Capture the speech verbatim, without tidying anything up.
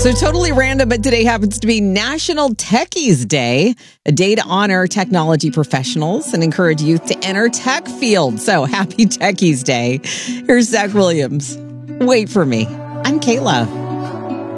So totally random, but today happens to be National Techies Day, a day to honor technology professionals and encourage youth to enter tech field. So happy Techies Day. Here's Zach Williams. Wait for me. I'm Kayla.